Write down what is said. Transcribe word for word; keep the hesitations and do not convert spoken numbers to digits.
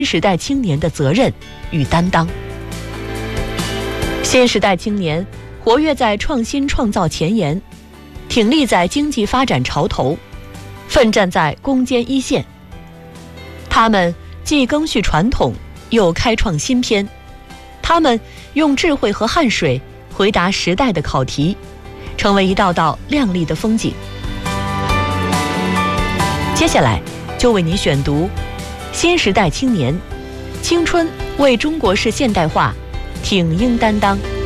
时代青年的责任与担当。新时代青年活跃在创新创造前沿，挺立在经济发展潮头，奋战在攻坚一线。他们既更续传统，又开创新篇。他们用智慧和汗水回答时代的考题，成为一道道亮丽的风景。接下来就为您选读新时代青年，青春为中国式现代化挺膺担当。